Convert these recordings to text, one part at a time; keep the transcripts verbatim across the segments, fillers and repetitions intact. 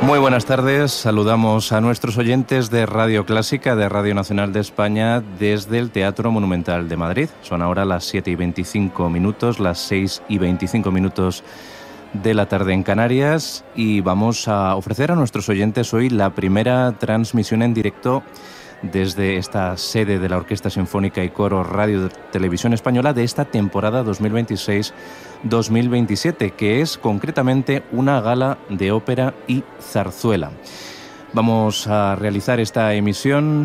Muy buenas tardes, saludamos a nuestros oyentes de Radio Clásica, de Radio Nacional de España, desde el Teatro Monumental de Madrid. Son ahora las siete y veinticinco minutos, las seis y veinticinco minutos de la tarde en Canarias, y vamos a ofrecer a nuestros oyentes hoy la primera transmisión en directo desde esta sede de la Orquesta Sinfónica y Coro Radio Televisión Española de esta temporada dos mil veintiséis dos mil veintisiete, que es concretamente una gala de ópera y zarzuela. Vamos a realizar esta emisión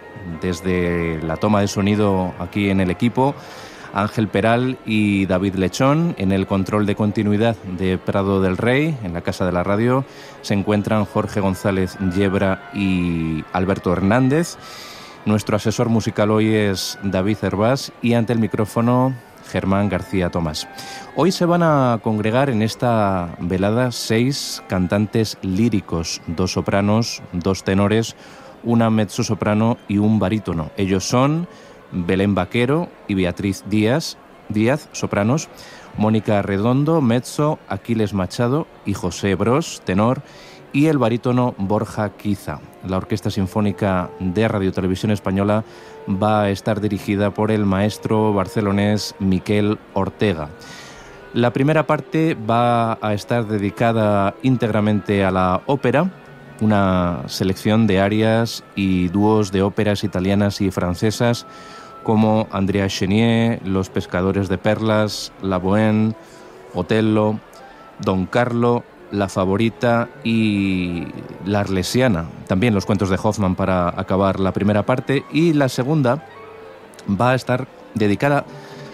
desde la toma de sonido aquí en el equipo, Ángel Peral y David Lechón. En el control de continuidad de Prado del Rey, en la Casa de la Radio, se encuentran Jorge González Yebra y Alberto Hernández. Nuestro asesor musical hoy es David Hervás y ante el micrófono Germán García Tomás. Hoy se van a congregar en esta velada seis cantantes líricos, dos sopranos, dos tenores, una mezzosoprano y un barítono. Ellos son Belén Vaquero y Beatriz Díaz, Díaz, sopranos, Mónica Redondo, mezzo, Aquiles Machado y José Bros, tenor, y el barítono Borja Quiza. La Orquesta Sinfónica de Radio Televisión Española va a estar dirigida por el maestro barcelonés Miquel Ortega. La primera parte va a estar dedicada íntegramente a la ópera, una selección de arias y dúos de óperas italianas y francesas como Andrea Chenier, Los Pescadores de Perlas, La Bohème, Otello, Don Carlo, La Favorita y La Arlesiana. También los cuentos de Hoffmann para acabar la primera parte, y la segunda va a estar dedicada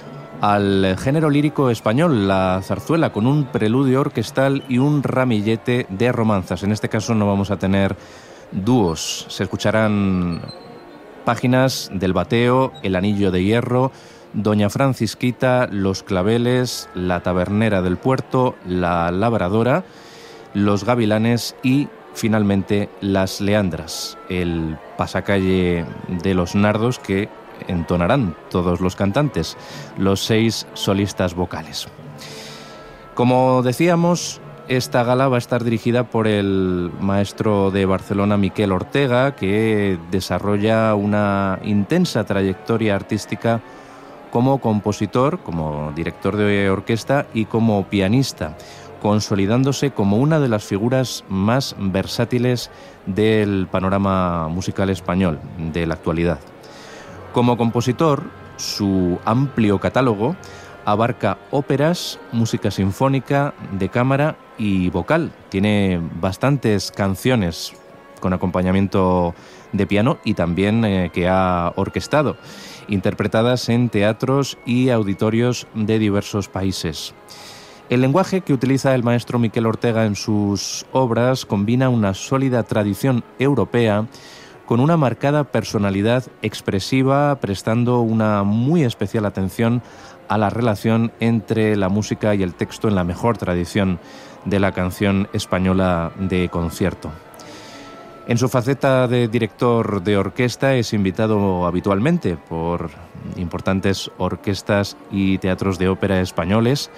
al género lírico español, la zarzuela, con un preludio orquestal y un ramillete de romanzas. En este caso no vamos a tener dúos, se escucharán páginas del Bateo, El Anillo de Hierro, Doña Francisquita, Los Claveles, La Tabernera del Puerto, La Labradora, Los Gavilanes y finalmente Las Leandras, el pasacalle de los nardos que entonarán todos los cantantes, los seis solistas vocales. Como decíamos, esta gala va a estar dirigida por el maestro de Barcelona Miquel Ortega, que desarrolla una intensa trayectoria artística como compositor, como director de orquesta y como pianista, consolidándose como una de las figuras más versátiles del panorama musical español de la actualidad. Como compositor, su amplio catálogo abarca óperas, música sinfónica, de cámara y vocal. Tiene bastantes canciones con acompañamiento de piano y también eh, que ha orquestado, interpretadas en teatros y auditorios de diversos países. El lenguaje que utiliza el maestro Miquel Ortega en sus obras combina una sólida tradición europea con una marcada personalidad expresiva, prestando una muy especial atención a la relación entre la música y el texto en la mejor tradición de la canción española de concierto. En su faceta de director de orquesta es invitado habitualmente por importantes orquestas y teatros de ópera españoles,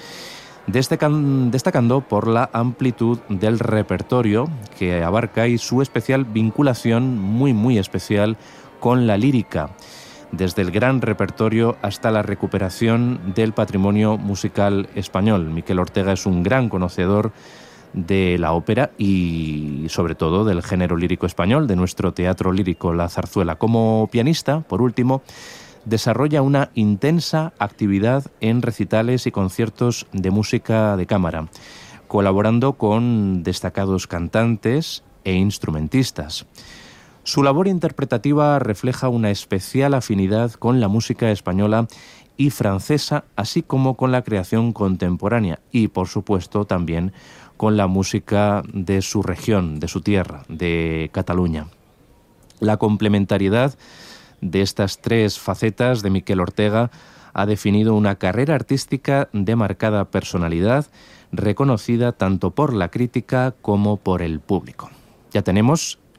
destacando por la amplitud del repertorio que abarca y su especial vinculación muy muy especial con la lírica, desde el gran repertorio hasta la recuperación del patrimonio musical español. Miquel Ortega es un gran conocedor de la ópera y sobre todo del género lírico español, de nuestro teatro lírico, la zarzuela. Como pianista, por último, desarrolla una intensa actividad en recitales y conciertos de música de cámara, colaborando con destacados cantantes e instrumentistas. Su labor interpretativa refleja una especial afinidad con la música española y francesa, así como con la creación contemporánea y, por supuesto, también con la música de su región, de su tierra, de Cataluña. La complementariedad de estas tres facetas de Miquel Ortega ha definido una carrera artística de marcada personalidad, reconocida tanto por la crítica como por el público. Ya tenemos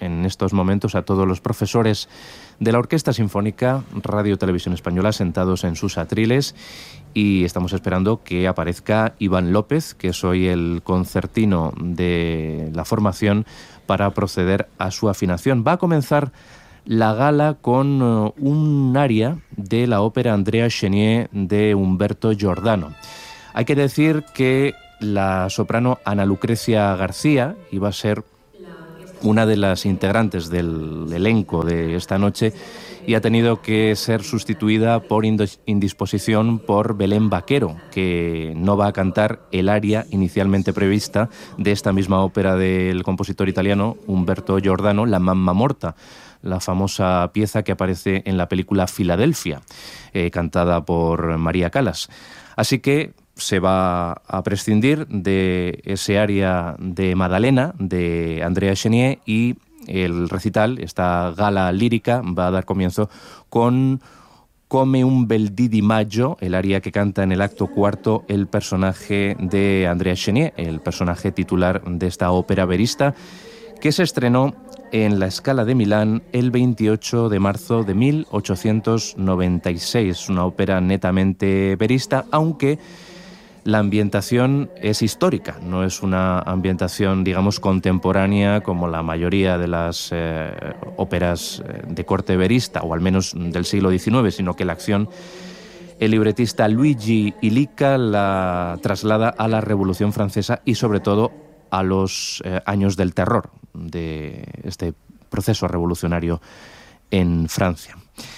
en estos momentos a todos los profesores de la Orquesta Sinfónica Radio Televisión Española sentados en sus atriles, y estamos esperando que aparezca Iván López, que es hoy el concertino de la formación, para proceder a su afinación. Va a comenzar la gala con uh, un aria de la ópera Andrea Chenier de Humberto Giordano. Hay que decir que la soprano Ana Lucrecia García iba a ser una de las integrantes del elenco de esta noche y ha tenido que ser sustituida por indisposición por Belén Vaquero, que no va a cantar el aria inicialmente prevista de esta misma ópera del compositor italiano Humberto Giordano, La Mamma Morta, la famosa pieza que aparece en la película Filadelfia, eh, cantada por María Callas. Así que se va a prescindir de ese aria de Maddalena de Andrea Chenier, y el recital, esta gala lírica, va a dar comienzo con Come un bel dì di maggio, el aria que canta en el acto cuarto el personaje de Andrea Chenier, el personaje titular de esta ópera verista, que se estrenó en la Scala de Milán el veintiocho de marzo de mil ochocientos noventa y seis, una ópera netamente verista, aunque la ambientación es histórica, no es una ambientación, digamos, contemporánea como la mayoría de las eh, óperas de corte verista, o al menos del siglo diecinueve, sino que la acción, el libretista Luigi Illica la traslada a la Revolución Francesa y sobre todo a los eh, años del terror, de este proceso revolucionario en Francia.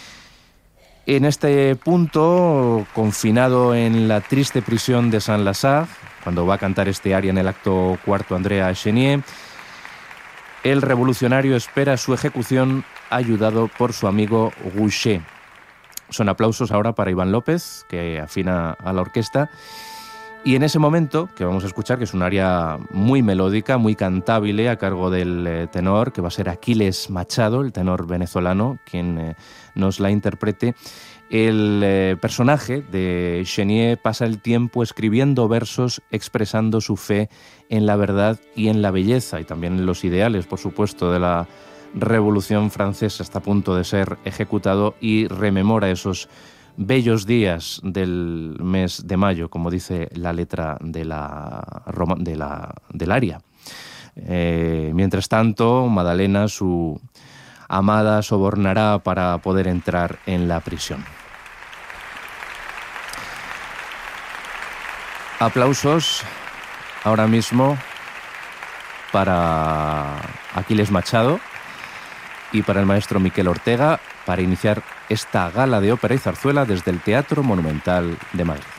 En este punto, confinado en la triste prisión de Saint-Lazare, cuando va a cantar este aria en el acto cuarto Andrea Chenier, el revolucionario espera su ejecución ayudado por su amigo Goucher. Son aplausos ahora para Iván López, que afina a la orquesta. Y en ese momento, que vamos a escuchar, que es un aria muy melódica, muy cantable, a cargo del tenor, que va a ser Aquiles Machado, el tenor venezolano, quien eh, nos la interprete, el eh, personaje de Chenier pasa el tiempo escribiendo versos expresando su fe en la verdad y en la belleza, y también en los ideales, por supuesto, de la Revolución Francesa. Está a punto de ser ejecutado y rememora esos bellos días del mes de mayo, como dice la letra de la, de la, del aria. Eh, mientras tanto, Maddalena, su amada, sobornará para poder entrar en la prisión. Aplausos ahora mismo para Aquiles Machado y para el maestro Miquel Ortega, para iniciar esta gala de ópera y zarzuela desde el Teatro Monumental de Madrid.